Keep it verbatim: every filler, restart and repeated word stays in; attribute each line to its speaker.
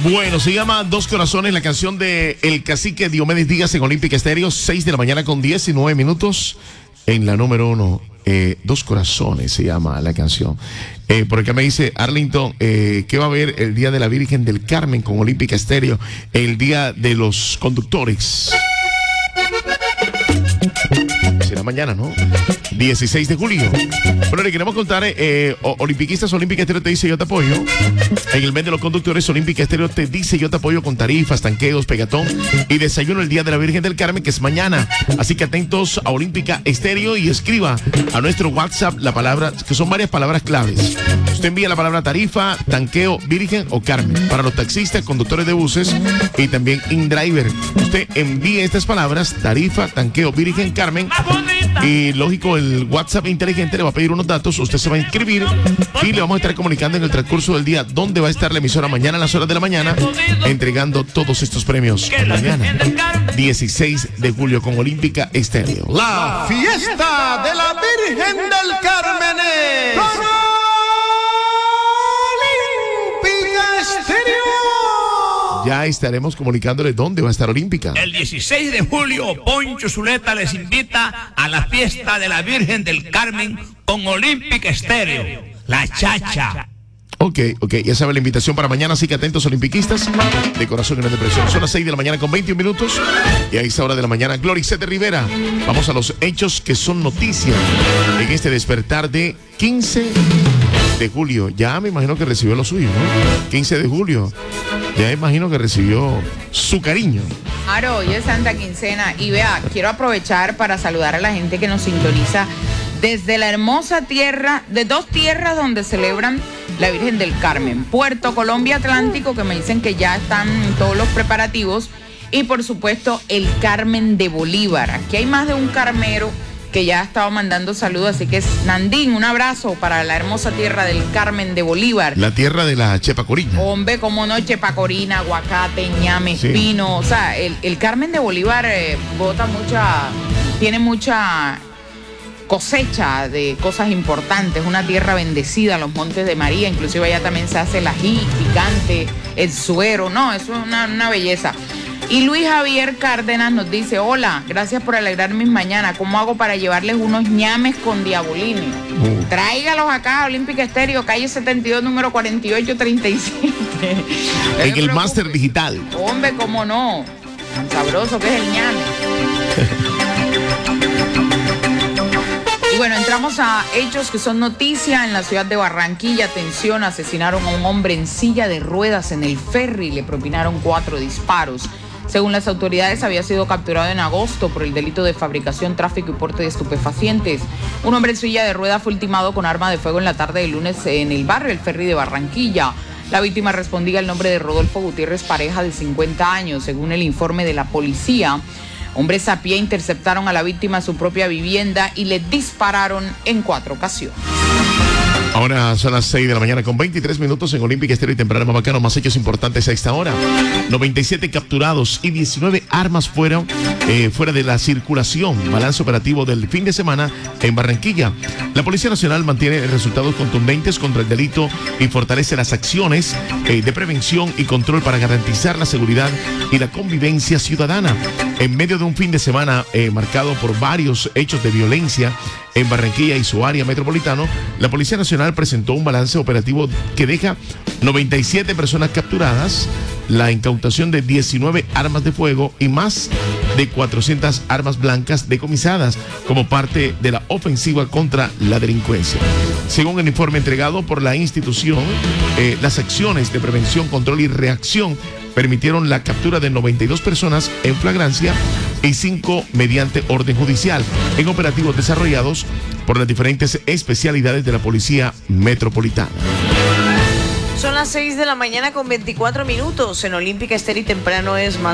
Speaker 1: Bueno, se llama Dos Corazones, la canción de El Cacique Diomedes Díaz en Olímpica Estéreo, seis de la mañana con diecinueve minutos. En la número uno, eh, Dos Corazones se llama la canción. Eh, por acá me dice Arlington, eh, ¿qué va a haber el Día de la Virgen del Carmen con Olímpica Estéreo? El Día de los Conductores. Será mañana, ¿no? dieciséis de julio. Bueno, le queremos contar, eh, Olimpiquistas, Olímpica Estéreo te dice yo te apoyo. En el mes de los conductores, Olímpica Estéreo te dice yo te apoyo con tarifas, tanqueos, pegatón y desayuno el Día de la Virgen del Carmen, que es mañana. Así que atentos a Olímpica Estéreo y escriba a nuestro WhatsApp la palabra, que son varias palabras claves. Usted envía la palabra tarifa, tanqueo, virgen o Carmen. Para los taxistas, conductores de buses y también InDriver. Usted envíe estas palabras, tarifa, tanqueo, virgen, Carmen. Y lógico, el WhatsApp inteligente le va a pedir unos datos, usted se va a inscribir y le vamos a estar comunicando en el transcurso del día dónde va a estar la emisora mañana a las horas de la mañana, entregando todos estos premios. Mañana, dieciséis de julio, con Olímpica Estéreo.
Speaker 2: La fiesta de la Virgen del Carmen es Olímpica Estéreo.
Speaker 1: Ya estaremos comunicándole dónde va a estar Olímpica.
Speaker 3: El dieciséis de julio, Poncho Zuleta les invita a la fiesta de la Virgen del Carmen con Olímpica Estéreo, La Chacha.
Speaker 1: Ok, ok, ya sabe la invitación para mañana, así que atentos olimpiquistas, de corazón y no de presión. Son las seis de la mañana con veintiún minutos y a esa hora de la mañana, Glory Sete Rivera. Vamos a los hechos que son noticia en este despertar de quince de julio. Ya me imagino que recibió lo suyo, ¿no? quince de julio. Ya imagino que recibió su cariño.
Speaker 4: Claro, hoy es Santa Quincena y vea, quiero aprovechar para saludar a la gente que nos sintoniza desde la hermosa tierra, de dos tierras donde celebran la Virgen del Carmen. Puerto Colombia Atlántico, que me dicen que ya están todos los preparativos, y por supuesto el Carmen de Bolívar. Aquí hay más de un carmero que ya ha estado mandando saludos, así que es Nandín, un abrazo para la hermosa tierra del Carmen de Bolívar.
Speaker 1: La tierra de la Chepa Corina.
Speaker 4: Hombre, cómo no, Chepa Corina, aguacate, ñame,
Speaker 1: Sí.
Speaker 4: espino, o sea, el, el Carmen de Bolívar eh, bota mucha, tiene mucha cosecha de cosas importantes, una tierra bendecida, los Montes de María, inclusive allá también se hace el ají picante, el suero, no, eso es una, una belleza. Y Luis Javier Cárdenas nos dice, hola, gracias por alegrar mis mañanas. ¿Cómo hago para llevarles unos ñames con diabolini? Uh. Tráigalos acá a Olímpica Estéreo, calle setenta y dos, número cuarenta y ocho treinta y siete.
Speaker 1: En el máster digital.
Speaker 4: Hombre, cómo no. Tan sabroso que es el ñame. Y bueno, entramos a hechos que son noticia en la ciudad de Barranquilla. Atención, asesinaron a un hombre en silla de ruedas en el ferry y le propinaron cuatro disparos. Según las autoridades, había sido capturado en agosto por el delito de fabricación, tráfico y porte de estupefacientes. Un hombre en silla de ruedas fue ultimado con arma de fuego en la tarde del lunes en el barrio El Ferry de Barranquilla. La víctima respondía al nombre de Rodolfo Gutiérrez Pareja, de cincuenta años. Según el informe de la policía, hombres a pie interceptaron a la víctima en su propia vivienda y le dispararon en cuatro ocasiones.
Speaker 1: Ahora son las seis de la mañana con veintitrés minutos en Olímpica Estéreo y temprano más bacano, más hechos importantes a esta hora. noventa y siete capturados y diecinueve armas fueron eh, fuera de la circulación. Balance operativo del fin de semana en Barranquilla. La Policía Nacional mantiene resultados contundentes contra el delito y fortalece las acciones eh, de prevención y control para garantizar la seguridad y la convivencia ciudadana. En medio de un fin de semana eh, marcado por varios hechos de violencia en Barranquilla y su área metropolitana, la Policía Nacional presentó un balance operativo que deja noventa y siete personas capturadas, la incautación de diecinueve armas de fuego y más de cuatrocientas armas blancas decomisadas como parte de la ofensiva contra la delincuencia. Según el informe entregado por la institución, eh, las acciones de prevención, control y reacción permitieron la captura de noventa y dos personas en flagrancia y cinco mediante orden judicial en operativos desarrollados por las diferentes especialidades de la Policía Metropolitana.
Speaker 5: Son las seis de la mañana con veinticuatro minutos en Olímpica Estéreo y temprano es más.